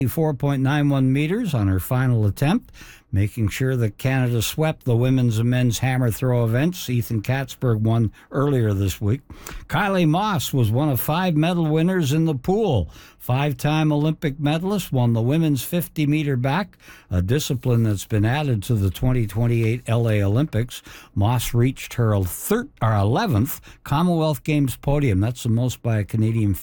4.91 meters on her final attempt, making sure that Canada swept the women's and men's hammer throw events. Ethan Katzberg won earlier this week. Kylie Moss was one of 5 medal winners in the pool. 5-time Olympic medalist, won the women's 50-meter back, a discipline that's been added to the 2028 LA Olympics. Moss reached her 11th Commonwealth Games podium. That's the most by a Canadian